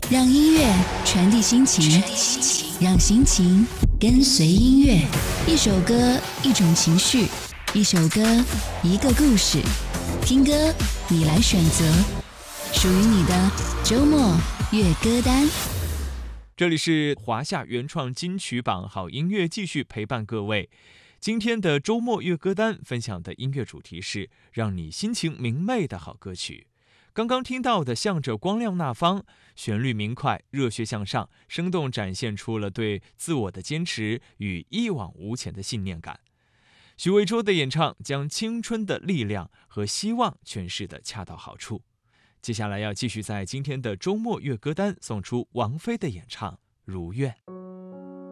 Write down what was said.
让音乐传递心情，让心情跟随音乐。一首歌，一种情绪；一首歌，一个故事。听歌，你来选择，属于你的周末乐歌单。 这里是华夏原创金曲榜好音乐，继续陪伴各位。今天的周末乐歌单分享的音乐主题是让你心情明媚的好歌曲。刚刚听到的向着光亮那方，旋律明快，热血向上，生动展现出了对自我的坚持与一往无前的信念感。许魏洲的演唱将青春的力量和希望诠释得恰到好处。接下来要继续在今天的周末乐歌单送出王菲的演唱《如愿》。